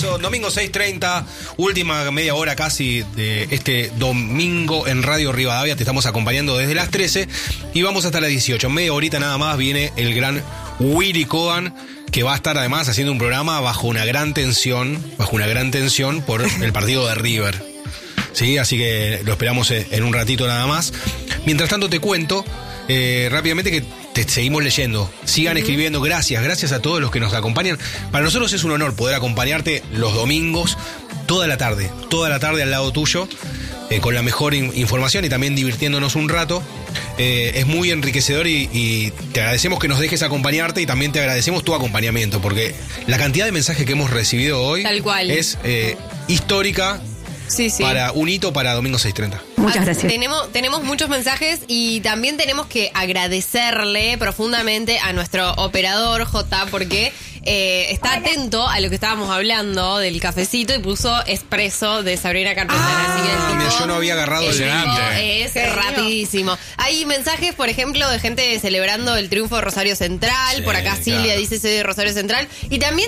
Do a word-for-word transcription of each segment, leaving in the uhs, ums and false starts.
Domingo seis treinta, última media hora casi de este domingo en Radio Rivadavia. Te estamos acompañando desde las trece y vamos hasta las dieciocho. Media horita nada más viene el gran Willy Cogan, que va a estar además haciendo un programa bajo una gran tensión, bajo una gran tensión por el partido de River. Sí, así que lo esperamos en un ratito nada más. Mientras tanto te cuento eh, rápidamente que te seguimos leyendo. Sigan uh-huh. escribiendo. Gracias, gracias a todos los que nos acompañan. Para nosotros es un honor poder acompañarte los domingos, toda la tarde, toda la tarde al lado tuyo, eh, con la mejor in- información y también divirtiéndonos un rato. Eh, es muy enriquecedor y, y te agradecemos que nos dejes acompañarte y también te agradecemos tu acompañamiento, porque la cantidad de mensajes que hemos recibido hoy Tal cual. es eh, histórica. Sí, sí. Para un hito para domingo seis treinta. Muchas gracias. Tenemos, tenemos muchos mensajes y también tenemos que agradecerle profundamente a nuestro operador J, porque eh, está atento a lo que estábamos hablando del cafecito y puso expreso de Sabrina Carpenter. Ah, así que el tipo, mira, yo no había agarrado el el tipo delante. es rapidísimo. Hay mensajes, por ejemplo, de gente celebrando el triunfo de Rosario Central. Sí, por acá Silvia claro. dice soy de Rosario Central. Y también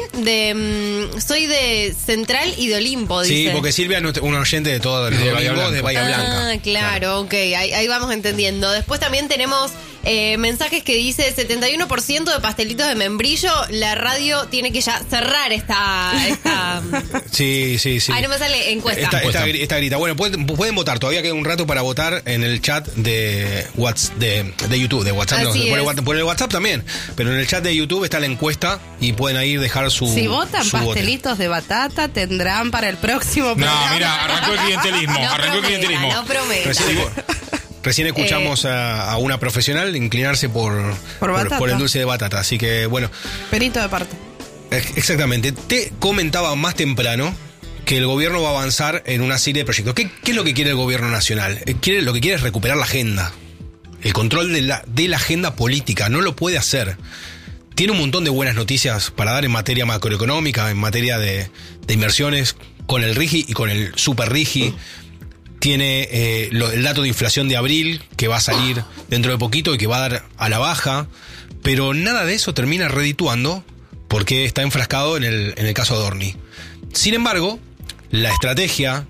de mm, soy de Central y de Olimpo, dice. Sí, porque Silvia es un oyente de todo el De domingo, Bahía Blanca. de Bahía Blanca. Ah, claro, ok, ahí, ahí vamos entendiendo. Después también tenemos eh, mensajes que dice setenta y uno por ciento de pastelitos de membrillo. La radio tiene que ya cerrar esta... esta... Sí, sí, sí. Ahí no me sale encuesta. Esta, esta, gri- esta grita. Bueno, pueden, pueden votar. Todavía queda un rato para votar en el chat de WhatsApp, de, de YouTube, de WhatsApp. No, Así por, el, es. Whats- por el WhatsApp también. Pero en el chat de YouTube está la encuesta y pueden ahí dejar su. Si votan su voto. pastelitos de batata, tendrán para el próximo No, programa. mira, arrancó el clientelismo, No arrancó el prometa, clientelismo. no prometa. Recién, recién escuchamos a, a una profesional inclinarse por, Por batata. por el dulce de batata. Así que, bueno, Perito de parte. ex- exactamente. Te comentaba más temprano que el gobierno va a avanzar en una serie de proyectos. ¿Qué, qué es lo que quiere el gobierno nacional? Eh, Quiere, lo que quiere es recuperar la agenda. El control de la, de la agenda política. No lo puede hacer. Tiene un montón de buenas noticias para dar en materia macroeconómica, en materia de, de inversiones, con el RIGI y con el Super RIGI. Tiene eh, lo- el dato de inflación de abril, que va a salir dentro de poquito y que va a dar a la baja. Pero nada de eso termina redituando porque está enfrascado en el, en el caso Adorni. Sin embargo, la estrategia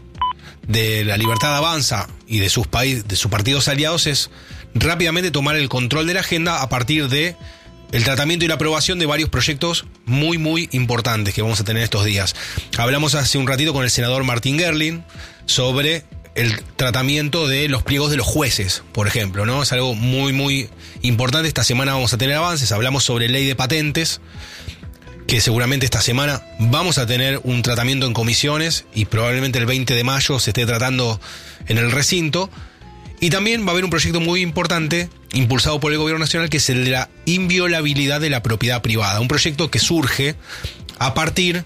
de la Libertad Avanza y de sus, países, de sus partidos aliados es rápidamente tomar el control de la agenda a partir de el tratamiento y la aprobación de varios proyectos muy, muy importantes que vamos a tener estos días. Hablamos hace un ratito con el senador Martín Gerling sobre el tratamiento de los pliegos de los jueces, por ejemplo, ¿no? Es algo muy, muy importante. Esta semana vamos a tener avances. Hablamos sobre ley de patentes, que seguramente esta semana vamos a tener un tratamiento en comisiones y probablemente el veinte de mayo se esté tratando en el recinto. Y también va a haber un proyecto muy importante impulsado por el gobierno nacional, que es el de la inviolabilidad de la propiedad privada. Un proyecto que surge a partir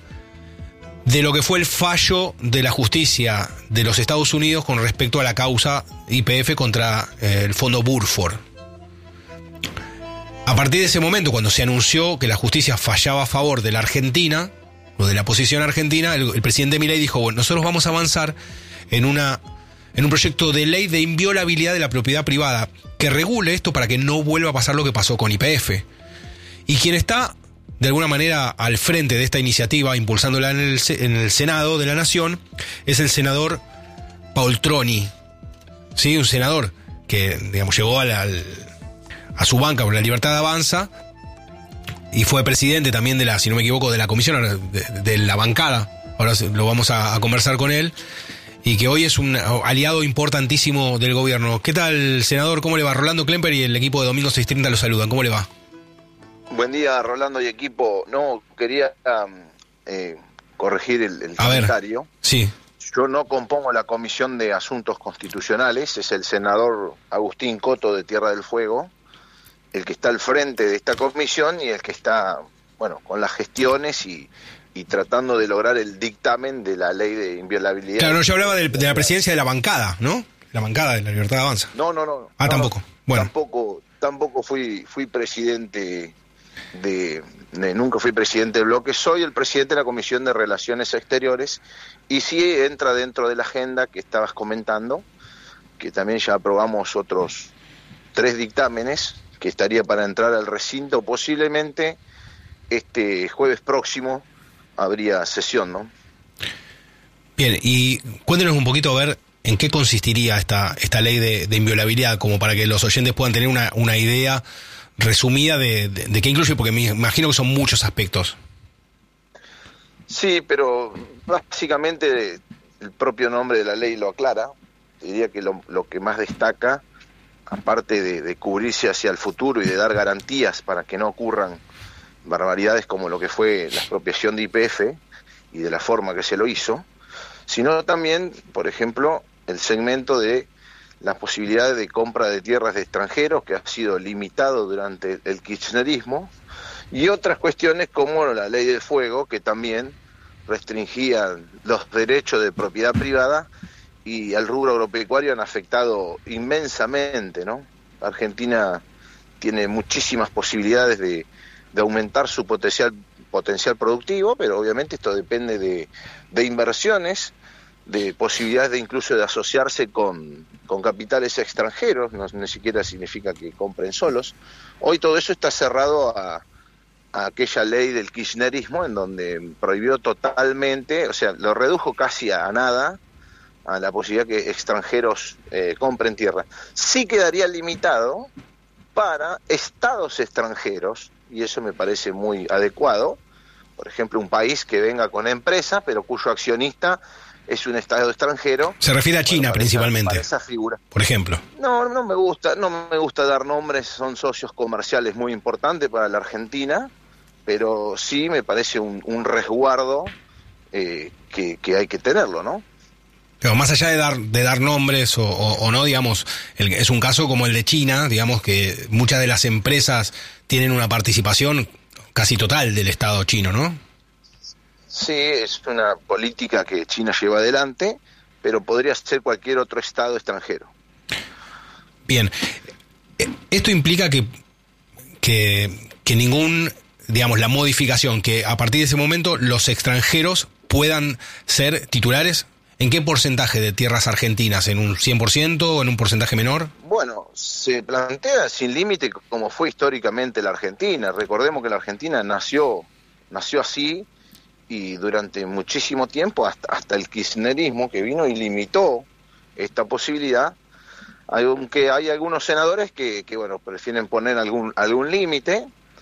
de lo que fue el fallo de la justicia de los Estados Unidos con respecto a la causa Y P F contra eh, el fondo Burford. A partir de ese momento, cuando se anunció que la justicia fallaba a favor de la Argentina, o de la posición argentina, el, el presidente Milei dijo, bueno, nosotros vamos a avanzar en una en un proyecto de ley de inviolabilidad de la propiedad privada que regule esto para que no vuelva a pasar lo que pasó con Y P F. Y quien está, de alguna manera, al frente de esta iniciativa, impulsándola en el, en el Senado de la Nación, es el senador Paultroni. ¿Sí? Un senador que, digamos, llegó a, la, al, a su banca por la Libertad Avanza y fue presidente también de la, si no me equivoco, de la comisión, de, de la bancada. Ahora lo vamos a, a conversar con él. Y que hoy es un aliado importantísimo del gobierno. ¿Qué tal, senador? ¿Cómo le va? Rolando Klemper y el equipo de Domingo seis treinta lo saludan. ¿Cómo le va? Buen día, Rolando y equipo. No, quería um, eh, corregir el, el A comentario. ver, sí. Yo no compongo la Comisión de Asuntos Constitucionales, es el senador Agustín Coto de Tierra del Fuego, el que está al frente de esta comisión y el que está, bueno, con las gestiones y... y tratando de lograr el dictamen de la ley de inviolabilidad. Claro, no, yo hablaba de, de la presidencia de la bancada, ¿no? La bancada de la Libertad Avanza. No, no, no. Ah, no, tampoco. Bueno. Tampoco, tampoco fui, fui presidente de, de, nunca fui presidente del bloque. Soy el presidente de la Comisión de Relaciones Exteriores y sí entra dentro de la agenda que estabas comentando, que también ya aprobamos otros tres dictámenes que estaría para entrar al recinto posiblemente este jueves próximo. Habría sesión, ¿no? Bien, y cuéntenos un poquito a ver en qué consistiría esta, esta ley de, de inviolabilidad, como para que los oyentes puedan tener una, una idea resumida de, de, de qué incluye, porque me imagino que son muchos aspectos. Sí, pero básicamente el propio nombre de la ley lo aclara. Diría que lo, lo que más destaca, aparte de, de cubrirse hacia el futuro y de dar garantías para que no ocurran barbaridades como lo que fue la expropiación de Y P F y de la forma que se lo hizo, sino también, por ejemplo, el segmento de las posibilidades de compra de tierras de extranjeros, que ha sido limitado durante el kirchnerismo, y otras cuestiones como la ley del fuego, que también restringía los derechos de propiedad privada y al rubro agropecuario han afectado inmensamente, ¿no? Argentina tiene muchísimas posibilidades de, de aumentar su potencial potencial productivo, pero obviamente esto depende de, de inversiones, de posibilidades de incluso de asociarse con, con capitales extranjeros, no ni siquiera significa que compren solos. Hoy todo eso está cerrado a, a aquella ley del kirchnerismo en donde prohibió totalmente, o sea, lo redujo casi a, a nada, a la posibilidad que extranjeros eh, compren tierra. Sí quedaría limitado para estados extranjeros, y eso me parece muy adecuado. Por ejemplo, un país que venga con empresa, pero cuyo accionista es un estado extranjero. Se refiere a China, bueno, para principalmente. Esa, para esa figura. Por ejemplo. No, no me gusta, no me gusta dar nombres, son socios comerciales muy importantes para la Argentina, pero sí me parece un, un resguardo eh, que, que hay que tenerlo, ¿no? Pero más allá de dar de dar nombres o, o, o no, digamos, el, es un caso como el de China, digamos que muchas de las empresas tienen una participación casi total del Estado chino, ¿no? Sí, es una política que China lleva adelante, pero podría ser cualquier otro Estado extranjero. Bien, esto implica que, que, que ningún, digamos, la modificación, que a partir de ese momento los extranjeros puedan ser titulares. ¿En qué porcentaje de tierras argentinas? ¿En un cien por ciento o en un porcentaje menor? Bueno, se plantea sin límite como fue históricamente la Argentina. Recordemos que la Argentina nació, nació así y durante muchísimo tiempo, hasta, hasta el kirchnerismo que vino y limitó esta posibilidad, aunque hay algunos senadores que, que bueno, prefieren poner algún, algún límite,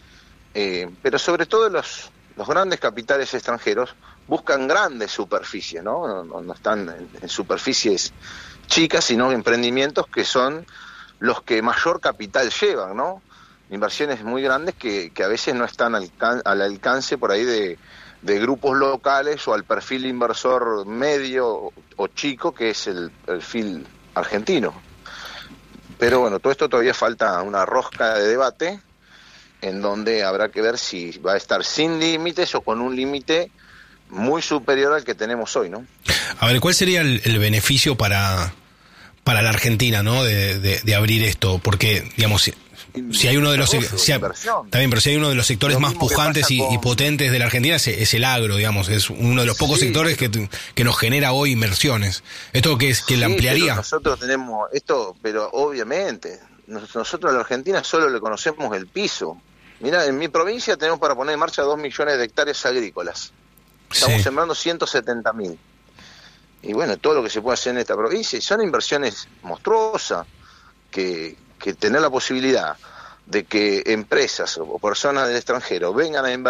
eh, pero sobre todo los, los grandes capitales extranjeros buscan grandes superficies, ¿no? No, no están en, en superficies chicas, sino emprendimientos que son los que mayor capital llevan, ¿no? Inversiones muy grandes que, que a veces no están al, al alcance por ahí de, de grupos locales o al perfil inversor medio o, o chico, que es el perfil argentino. Pero bueno, todo esto todavía falta una rosca de debate en donde habrá que ver si va a estar sin límites o con un límite muy superior al que tenemos hoy, ¿no? A ver, ¿cuál sería el, el beneficio para para la Argentina, ¿no? De, de, de abrir esto, porque digamos si, si hay uno de los si, está bien, pero si hay uno de los sectores más pujantes y, con... y potentes de la Argentina es, es el agro, digamos, es uno de los pocos sí, sectores que, que nos genera hoy inversiones. Esto que es que sí, la ampliaría. Pero nosotros tenemos esto, pero obviamente nosotros a la Argentina solo le conocemos el piso. Mira, en mi provincia tenemos para poner en marcha dos millones de hectáreas agrícolas. Estamos sí. sembrando ciento setenta mil. Y bueno, todo lo que se puede hacer en esta provincia, son inversiones monstruosas, que, que tener la posibilidad de que empresas o personas del extranjero vengan a invertir